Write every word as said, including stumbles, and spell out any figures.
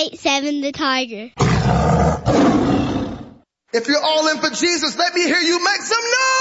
eight seven The Tiger. If you're all in for Jesus, let me hear you make some noise.